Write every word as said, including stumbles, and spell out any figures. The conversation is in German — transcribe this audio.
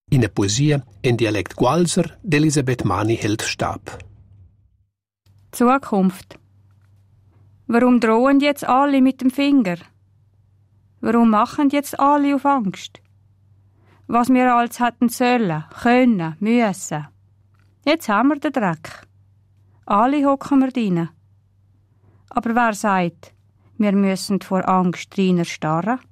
In der Poesie in Dialekt Gualser d'Elisabeth Mani-Heldstab. Zukunft. Warum drohen jetzt alle mit dem Finger? Warum machen jetzt alle auf Angst? Was wir alles hätten sollen, können, müssen. Jetzt haben wir den Dreck. Alle hocken wir drinnen. Aber wer sagt, wir müssen vor Angst drinnen starren?